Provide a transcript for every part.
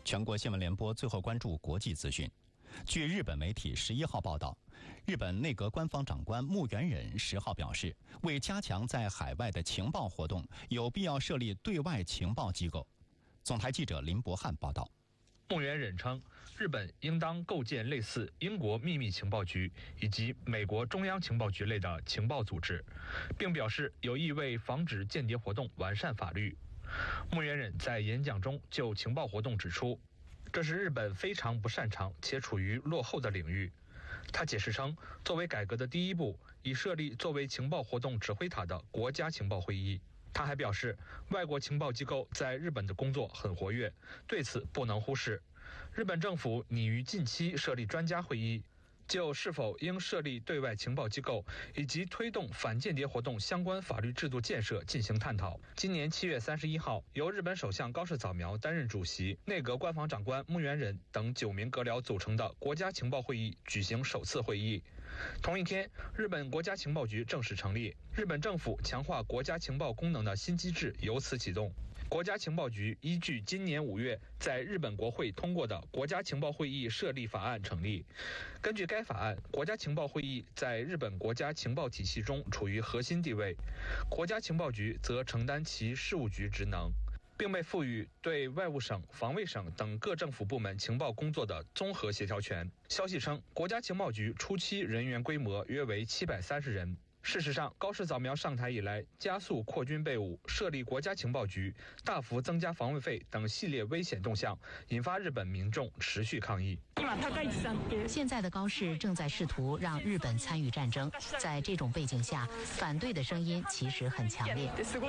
全国新闻联播最后关注国际资讯。据日本媒体11号报道，日本内阁官方长官木原忍10号表示，为加强在海外的情报活动，有必要设立对外情报机构。总台记者林博翰报道。 木原忍称，日本应当构建类似英国秘密情报局以及美国中央情报局类的情报组织，并表示有意为防止间谍活动完善法律。木原忍在演讲中就情报活动指出，这是日本非常不擅长且处于落后的领域。他解释称，作为改革的第一步，已设立作为情报活动指挥塔的国家情报会议。他还表示，外国情报机构在日本的工作很活跃，对此不能忽视。日本政府拟于近期设立专家会议，就是否应设立对外情报机构以及推动反间谍活动相关法律制度建设进行探讨。今年7月31号，由日本首相高市早苗担任主席，内阁官房长官木原忍等9名阁僚组成的国家情报会议举行首次会议。同一天，日本国家情报局正式成立，日本政府强化国家情报功能的新机制由此启动。国家情报局依据今年5月在日本国会通过的国家情报会议设立法案成立。根据该法案，国家情报会议在日本国家情报体系中处于核心地位，国家情报局则承担其事务局职能，并被赋予对外务省、防卫省等各政府部门情报工作的综合协调权。消息称，国家情报局初期人员规模约为730人。事实上，高市早苗上台以来，加速扩军备武，设立国家情报局，大幅增加防卫费等系列危险动向，引发日本民众持续抗议。 现在的高市正在试图让日本参与战争，在这种背景下，反对的声音其实很强烈。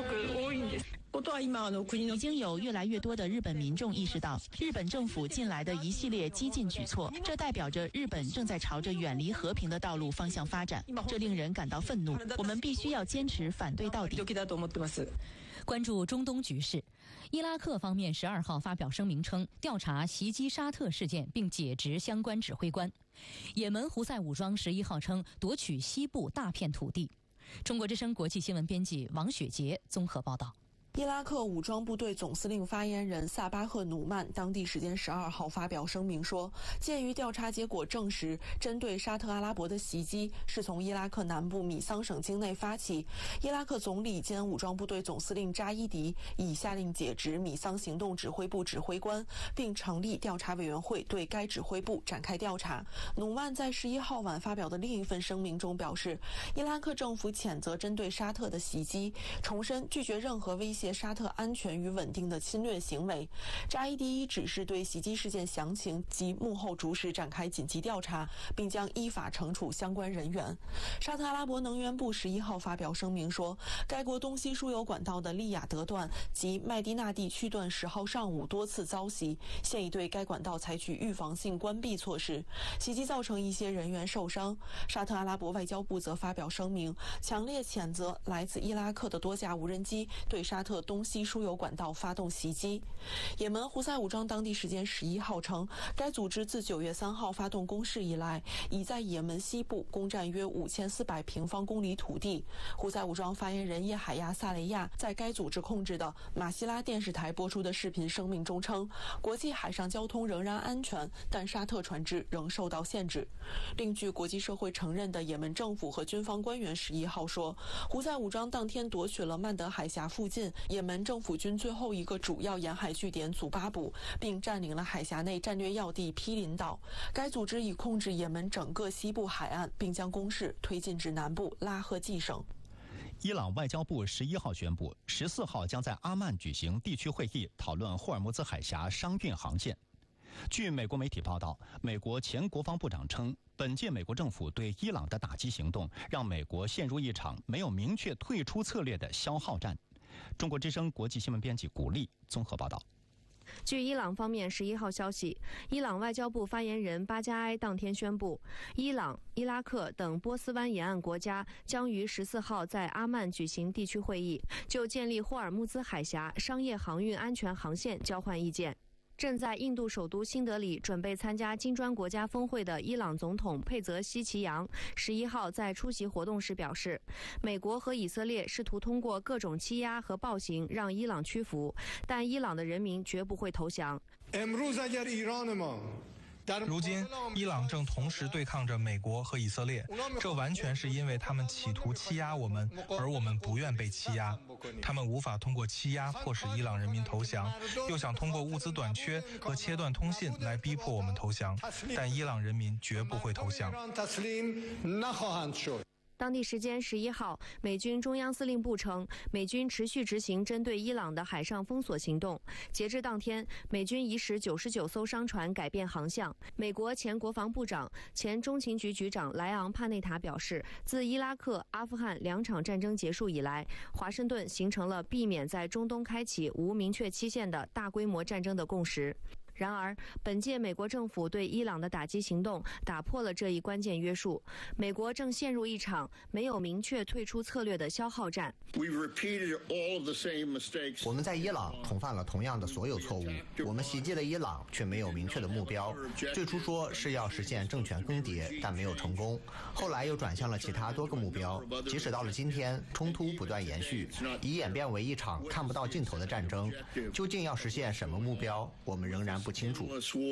已经有越来越多的日本民众意识到，日本政府近来的一系列激进举措，这代表着日本正在朝着远离和平的道路方向发展，这令人感到愤怒。我们必须要坚持反对到底。 关注中东局势，伊拉克方面12号发表声明称，调查袭击沙特事件并解职相关指挥官。也门胡塞武装11号称夺取西部大片土地。中国之声国际新闻编辑王雪杰综合报道。 伊拉克武装部队总司令发言人萨巴赫努曼当地时间12号发表声明说，鉴于调查结果证实，针对沙特阿拉伯的袭击是从伊拉克南部米桑省境内发起，伊拉克总理兼武装部队总司令扎伊迪已下令解职米桑行动指挥部指挥官，并成立调查委员会对该指挥部展开调查。努曼在11号晚发表的另一份声明中表示，伊拉克政府谴责针对沙特的袭击，重申拒绝任何威胁沙特安全与稳定的侵略行为。扎伊迪指示对袭击事件详情及幕后主使展开紧急调查，并将依法惩处相关人员。沙特阿拉伯能源部11号发表声明说，该国东西输油管道的利雅得段及麦地那地区段10号上午多次遭袭，现已对该管道采取预防性关闭措施。袭击造成一些人员受伤。沙特阿拉伯外交部则发表声明，强烈谴责来自伊拉克的多架无人机对沙特东西输油管道发动袭击。也门胡塞武装当地时间11号称，该组织自9月3号发动攻势以来，已在也门西部攻占约5400平方公里土地。胡塞武装发言人叶海亚·萨雷亚在该组织控制的马希拉电视台播出的视频声明中称，国际海上交通仍然安全，但沙特船只仍受到限制。另据国际社会承认的也门政府和军方官员11号说，胡塞武装当天夺取了曼德海峡附近也门政府军最后一个主要沿海据点祖巴卜，并占领了海峡内战略要地毗邻岛。该组织已控制也门整个西部海岸，并将攻势推进至南部拉赫季省。 伊朗外交部11号宣布，14号将在阿曼举行地区会议，讨论霍尔木兹海峡商运航线。据美国媒体报道，美国前国防部长称，本届美国政府对伊朗的打击行动让美国陷入一场没有明确退出策略的消耗战。中国之声国际新闻编辑古丽综合报道。 据伊朗方面11号消息，伊朗外交部发言人巴加埃当天宣布，伊朗、伊拉克等波斯湾沿岸国家将于14号在阿曼举行地区会议，就建立霍尔木兹海峡商业航运安全航线交换意见。 正在印度首都新德里准备参加金砖国家峰会的伊朗总统佩泽希奇扬11号在出席活动时表示，美国和以色列试图通过各种欺压和暴行让伊朗屈服，但伊朗的人民绝不会投降。 如今，伊朗正同时对抗着美国和以色列，这完全是因为他们企图欺压我们，而我们不愿被欺压。他们无法通过欺压迫使伊朗人民投降，又想通过物资短缺和切断通信来逼迫我们投降，但伊朗人民绝不会投降。 当地时间11号，美军中央司令部称，美军持续执行针对伊朗的海上封锁行动。截至当天，美军已使99艘商船改变航向。美国前国防部长、前中情局局长莱昂·帕内塔表示，自伊拉克、阿富汗2场战争结束以来，华盛顿形成了避免在中东开启无明确期限的大规模战争的共识。然而，本届美国政府对伊朗的打击行动打破了这一关键约束。美国正陷入一场没有明确退出策略的消耗战。 我们在伊朗重犯了同样的所有错误。我们袭击了伊朗，却没有明确的目标。最初说是要实现政权更迭，但没有成功。后来又转向了其他多个目标。即使到了今天，冲突不断延续，已演变为一场看不到尽头的战争。究竟要实现什么目标，我们仍然不清楚。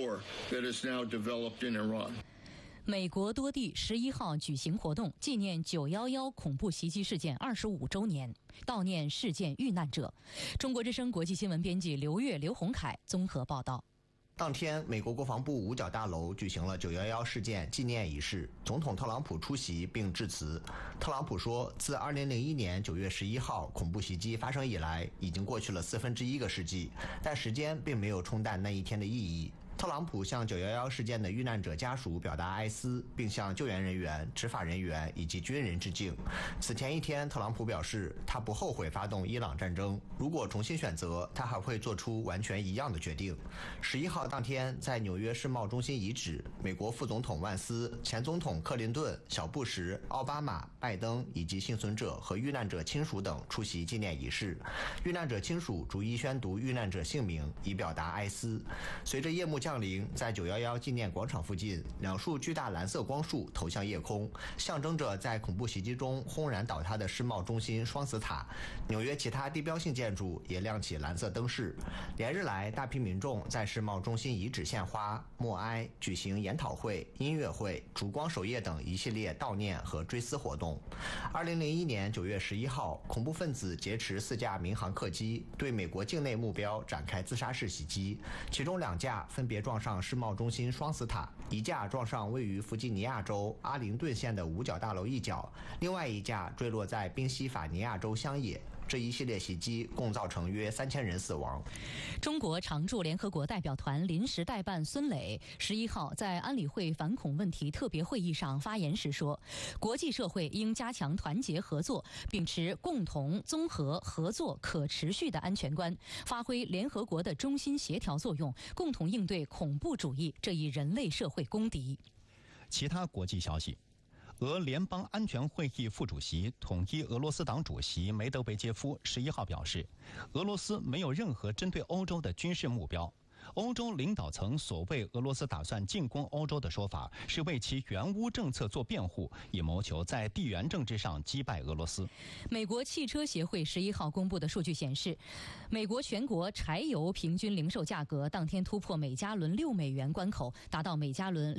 美国多地11号举行活动，纪念911恐怖袭击事件25周年，悼念事件遇难者。中国之声国际新闻编辑刘越、刘洪凯综合报道。 当天，美国国防部五角大楼举行了911事件纪念仪式，总统特朗普出席并致辞。特朗普说，自2001年9月11号恐怖袭击发生以来，已经过去了1/4个世纪，但时间并没有冲淡那一天的意义。特朗普向911事件的遇难者家属表达哀思，并向救援人员、执法人员以及军人致敬。此前一天，特朗普表示，他不后悔发动伊朗战争，如果重新选择，他还会做出完全一样的决定。11号当天，在纽约世贸中心遗址，美国副总统万斯、前总统克林顿、小布什、奥巴马、拜登以及幸存者和遇难者亲属等出席纪念仪式。遇难者亲属逐一宣读遇难者姓名，以表达哀思。随着夜幕降临，在911纪念广场附近，2束巨大蓝色光束投向夜空，象征着在恐怖袭击中轰然倒塌的世贸中心双子塔。纽约其他地标性建筑也亮起蓝色灯饰。连日来，大批民众在世贸中心遗址献花、默哀、举行研讨会、音乐会、烛光守夜等一系列悼念和追思活动。2001年9月11号，恐怖分子劫持4架民航客机，对美国境内目标展开自杀式袭击，其中2架分别撞上世贸中心双子塔，1架撞上位于弗吉尼亚州阿灵顿县的五角大楼一角，另外1架坠落在宾夕法尼亚州乡野。这一系列袭击共造成约3000人死亡。 中国常驻联合国代表团临时代办孙磊11号在安理会反恐问题特别会议上发言时说，国际社会应加强团结合作，秉持共同、综合、合作、可持续的安全观，发挥联合国的中心协调作用，共同应对恐怖主义这一人类社会公敌。 其他国际消息，俄联邦安全会议副主席、统一俄罗斯党主席梅德韦杰夫11号表示，俄罗斯没有任何针对欧洲的军事目标。欧洲领导层所谓俄罗斯打算进攻欧洲的说法，是为其援乌政策做辩护，以谋求在地缘政治上击败俄罗斯。 美国汽车协会11号公布的数据显示，美国全国柴油平均零售价格当天突破每加仑6美元关口，达到每加仑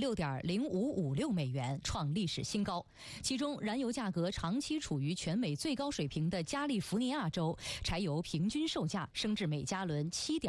6.0556美元，创历史新高。其中，燃油价格长期处于全美最高水平的加利福尼亚州，柴油平均售价升至每加仑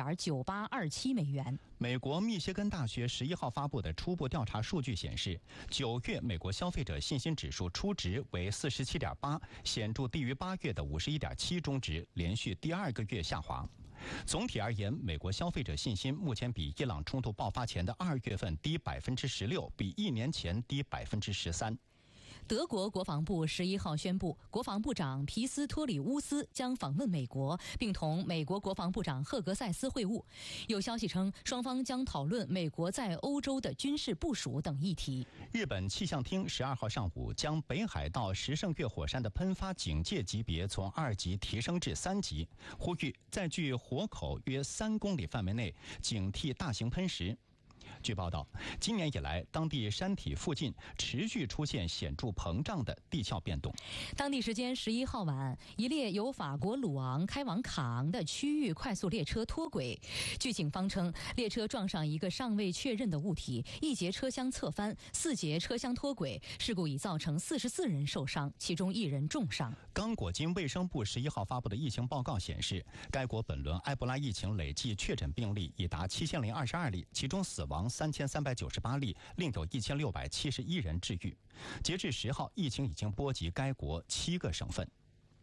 7.9827美元。 美国密歇根大学11号发布的初步调查数据显示，9月美国消费者信心指数初值为47.8，显著低于8月的51.7中值，连续第2个月下滑。总体而言，美国消费者信心目前比伊朗冲突爆发前的2月份低16%，比1年前低13%。 德国国防部11号宣布，国防部长皮斯托里乌斯将访问美国，并同美国国防部长赫格塞斯会晤。有消息称，双方将讨论美国在欧洲的军事部署等议题。 日本气象厅12号上午将北海道石胜岳火山的喷发警戒级别从2级提升至3级，呼吁在距火口约3公里范围内警惕大型喷石。据报道，今年以来，当地山体附近持续出现显著膨胀的地壳变动。 当地时间11号晚，一列由法国鲁昂开往卡昂的区域快速列车脱轨。据警方称，列车撞上一个尚未确认的物体，1节车厢侧翻，4节车厢脱轨。事故已造成44人受伤，其中1人重伤。 刚果金卫生部11号发布的疫情报告显示，该国本轮埃博拉疫情累计确诊病例已达7022例，其中死亡3398例，另有1671人治愈。截至10号，疫情已经波及该国7个省份。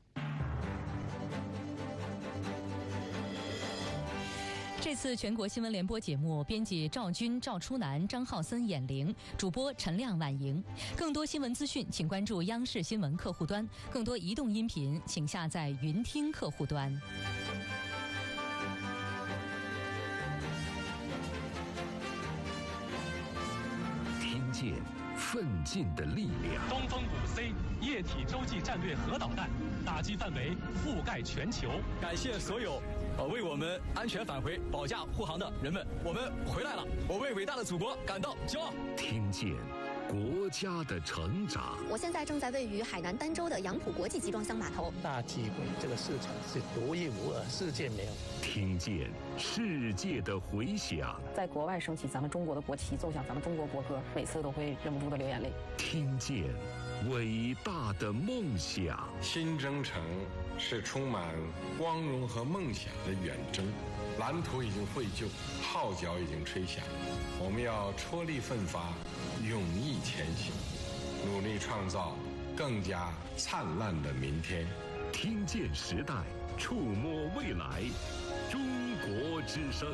这次全国新闻联播节目，编辑赵军、赵初南、张浩森、演玲，主播陈亮、婉莹。更多新闻资讯，请关注央视新闻客户端；更多移动音频，请下载云听客户端。 听见奋进的力量。 东风5C 液体洲际战略核导弹打击范围覆盖全球。 感谢所有为我们安全返回保驾护航的人们，我们回来了，我为伟大的祖国感到骄傲。 听见国家的成长。 我现在正在位于海南儋州的杨浦国际集装箱码头。 大机会，这个市场是独一无二，世界没有。 听见世界的回响。 在国外升起咱们中国的国旗，奏响咱们中国国歌，每次都会忍不住的流眼泪。 听见伟大的梦想。 新征程是充满光荣和梦想的远征，蓝图已经绘就，号角已经吹响，我们要踔厉奋发，勇毅前行，努力创造更加灿烂的明天。 听见时代，触摸未来，中国之声。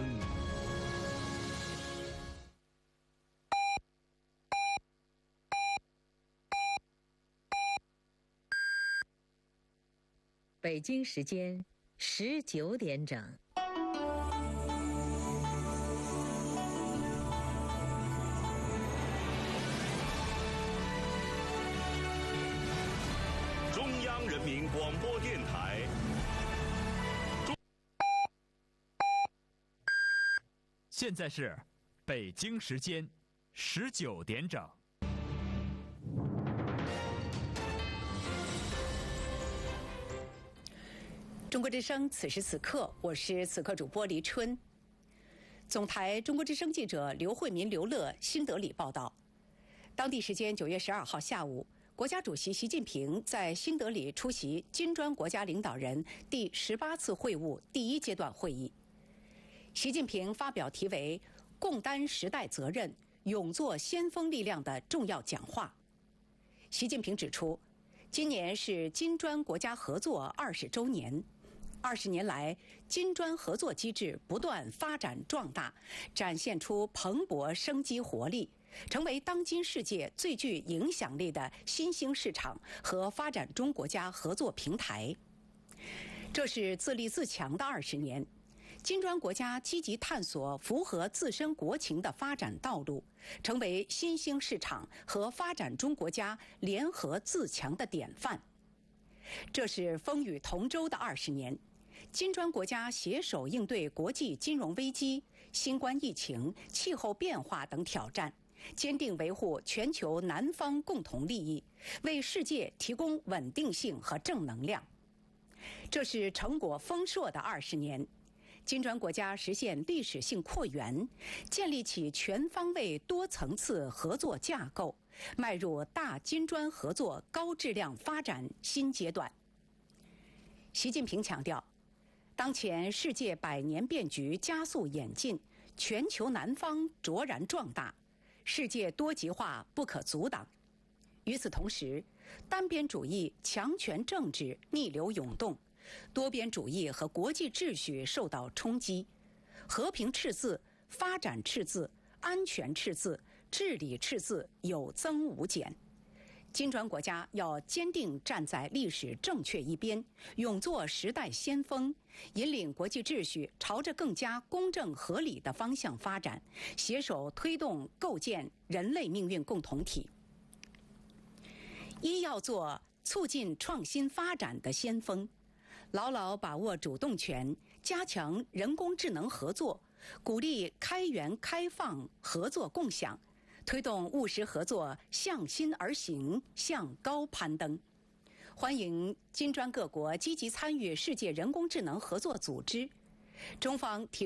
北京时间19点整。 中央人民广播电台。现在是北京时间19点整。 中国之声，此时此刻，我是此刻主播黎春。总台中国之声记者刘慧民、刘乐新德里报道：当地时间9月12号下午，国家主席习近平在新德里出席金砖国家领导人第18次会晤第1阶段会议。习近平发表题为“共担时代责任，勇做先锋力量”的重要讲话。习近平指出，今年是金砖国家合作20周年。20年来，金砖合作机制不断发展壮大，展现出蓬勃生机活力，成为当今世界最具影响力的新兴市场和发展中国家合作平台。这是自立自强的20年，金砖国家积极探索符合自身国情的发展道路，成为新兴市场和发展中国家联合自强的典范。这是风雨同舟的20年，金砖国家携手应对国际金融危机、新冠疫情、气候变化等挑战，坚定维护全球南方共同利益，为世界提供稳定性和正能量。这是成果丰硕的20年，金砖国家实现历史性扩员，建立起全方位多层次合作架构，迈入大金砖合作高质量发展新阶段。习近平强调，当前世界百年变局加速演进，全球南方卓然壮大，世界多极化不可阻挡。与此同时，单边主义、强权政治逆流涌动，多边主义和国际秩序受到冲击，和平赤字、发展赤字、安全赤字、治理赤字有增无减。 金砖国家要坚定站在历史正确一边，勇做时代先锋，引领国际秩序朝着更加公正合理的方向发展，携手推动构建人类命运共同体。一要做促进创新发展的先锋，牢牢把握主动权，加强人工智能合作，鼓励开源开放合作共享，推动务实合作向心而行，向高攀登。欢迎金砖各国积极参与世界人工智能合作组织。中方提